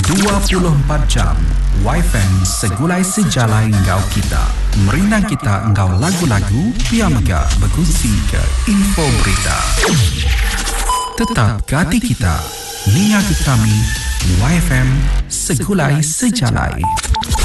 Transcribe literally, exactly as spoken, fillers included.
dua puluh empat jam Y F M segulai sejalai engkau kita. Merinang kita engkau lagu-lagu, biar megah berkongsi ke info berita. Tetap ke hati kita, niaga kami Y F M segulai sejalai.